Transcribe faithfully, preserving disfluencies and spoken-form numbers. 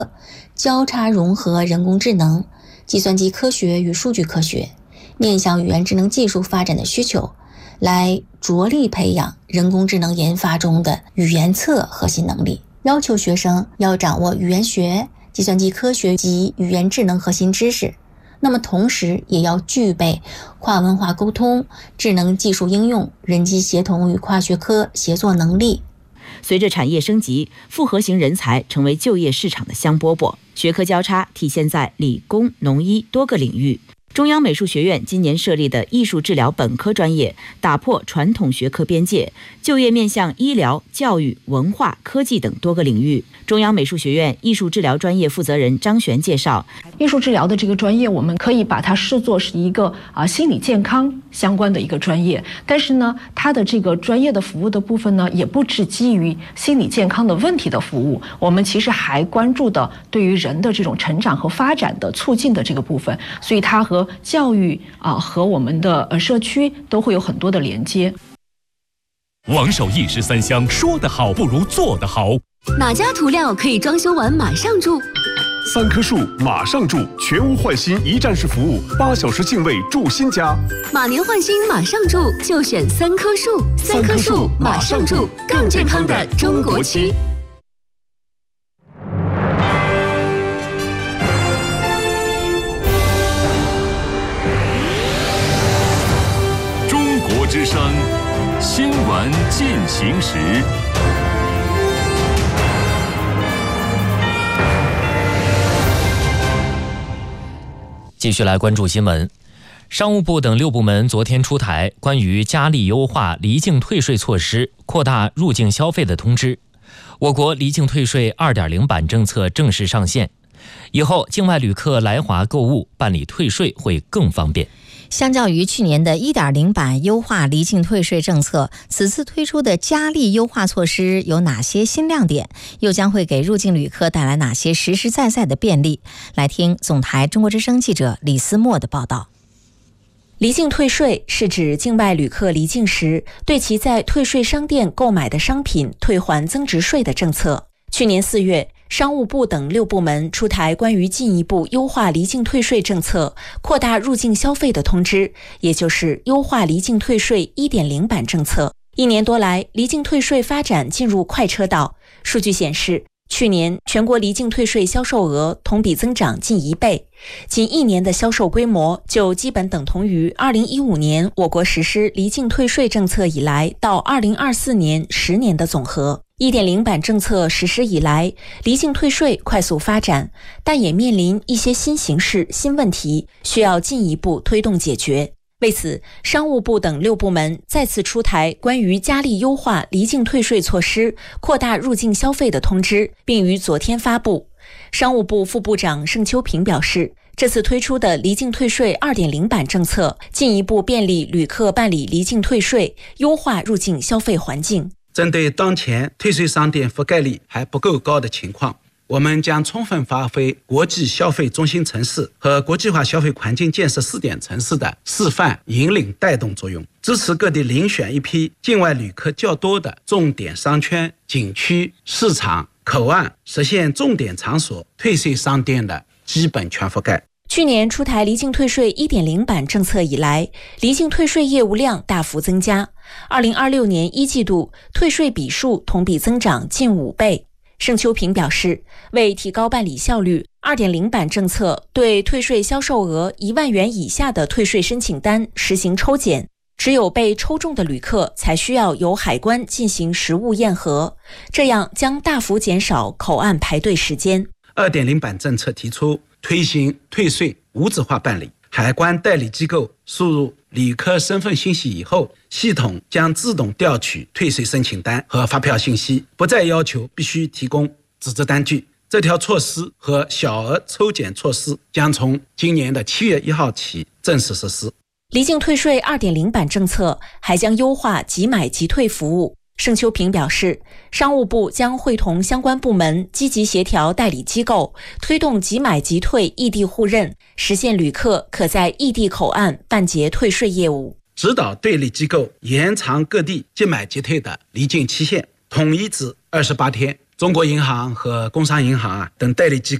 交叉融合人工智能、计算机科学与数据科学，面向语言智能技术发展的需求，来着力培养人工智能研发中的语言侧核心能力，要求学生要掌握语言学、计算机科学及语言智能核心知识，那么同时也要具备跨文化沟通、智能技术应用、人机协同与跨学科协作能力。 随着产业升级，复合型人才成为就业市场的香饽饽，学科交叉体现在理工、农医多个领域。中央美术学院今年设立的艺术治疗本科专业，打破传统学科边界，就业面向医疗、教育、文化、科技等多个领域。中央美术学院艺术治疗专业负责人张璇介绍， 艺术治疗的这个专业，我们可以把它视作是一个啊心理健康相关的一个专业，但是呢，它的这个专业的服务的部分呢，也不只基于心理健康的问题的服务，我们其实还关注的对于人的这种成长和发展的促进的这个部分，所以它和教育啊和我们的呃社区都会有很多的连接。 王守义十三香，说得好不如做得好。 哪家涂料可以装修完马上住？ 三棵树马上住，全屋换新一站式服务，八小时净位住新家。 马年换新马上住，就选三棵树。三棵树马上住，更健康的中国区。 中国之声，新闻进行时。 继续来关注新闻。商务部等六部门昨天出台关于加力优化离境退税措施、扩大入境消费的通知。我国离境退税 二点零 版政策正式上线，以后境外旅客来华购物办理退税会更方便。 相较于去年的 一点零 版优化离境退税政策，此次推出的加力优化措施有哪些新亮点？又将会给入境旅客带来哪些实实在在的便利？来听总台中国之声记者李思墨的报道。 离境退税是指境外旅客离境时，对其在退税商店购买的商品退还增值税的政策。去年四月，商务部等六部门出台关于进一步优化离境退税政策、扩大入境消费的通知，也就是优化离境退税 一点零 版政策。一年多来，离境退税发展进入快车道。数据显示，去年全国离境退税销售额同比增长近一倍，仅一年的销售规模就基本等同于二零一五年我国实施离境退税政策以来到二零二四年十年的总和。一点零 版政策实施以来，离境退税快速发展，但也面临一些新形势、新问题，需要进一步推动解决。为此，商务部等六部门再次出台关于加力优化离境退税措施、扩大入境消费的通知，并于昨天发布。商务部副部长盛秋平表示，这次推出的离境退税 二点零 版政策，进一步便利旅客办理离境退税，优化入境消费环境。 针对当前退税商店覆盖率还不够高的情况，我们将充分发挥国际消费中心城市和国际化消费环境建设试点城市的示范引领带动作用，支持各地遴选一批境外旅客较多的重点商圈、景区、市场、口岸，实现重点场所退税商店的基本全覆盖。 去年出台离境退税 一点零 版政策以来，离境退税业务量大幅增加。二零二六年一季度退税笔数同比增长近五倍。盛秋平表示，为提高办理效率 ，二点零 版政策对退税销售额一万元以下的退税申请单实行抽检，只有被抽中的旅客才需要由海关进行实物验核，这样将大幅减少口岸排队时间。 二点零 版政策提出推行退税无纸化办理，海关代理机构输入旅客身份信息以后，系统将自动调取退税申请单和发票信息，不再要求必须提供纸质单据。这条措施和小额抽检措施将从今年的七月一号起正式实施。 离境退税 二点零 版政策还将优化即买即退服务。盛秋平表示，商务部将会同相关部门积极协调代理机构，推动即买即退异地互认，实现旅客可在异地口岸办结退税业务。 指导对立机构延长各地即买即退的离境期限，统一至二十八天， 中国银行和工商银行啊等代理机构